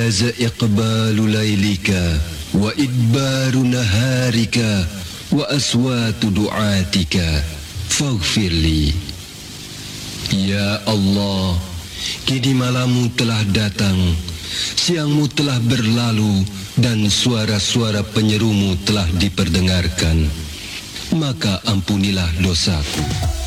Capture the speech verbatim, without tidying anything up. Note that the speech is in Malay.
Haza iqbalu laylika wa idbaru naharika wa aswatu du'atika faghfirli. Ya Allah, kini malammu telah datang, siangmu telah berlalu, dan suara-suara penyerumu telah diperdengarkan. Maka ampunilah dosaku.